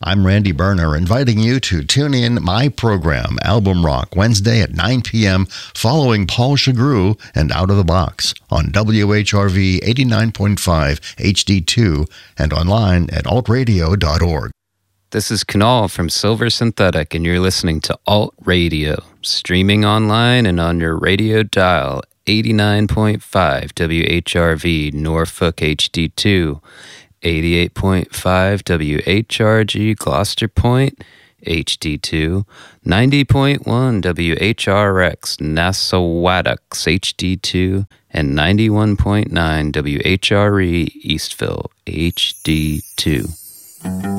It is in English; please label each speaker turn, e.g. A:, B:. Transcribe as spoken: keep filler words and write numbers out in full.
A: I'm Randy Berner, inviting you to tune in my program, Album Rock, Wednesday at nine p.m., following Paul Chagru and Out of the Box on W H R V eighty-nine point five H D two and online at alt radio dot org.
B: This is Kunal from Silver Synthetic, and you're listening to Alt Radio, streaming online and on your radio dial, eighty-nine point five W H R V Norfolk H D two, eighty-eight point five W H R G Gloucester Point H D two, ninety point one W H R X Nassauwattocks H D two, and ninety-one point nine W H R E Eastville H D two.